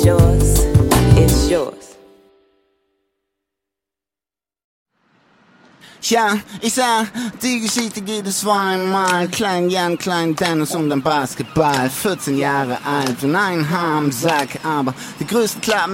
It's yours, it's yours. Ja, ich sah, die Geschichte geht es zweimal. Klein Jan, klein Dennis und ein Basketball. 14 Jahre alt und ein Haar im Sack, aber die größten Klappen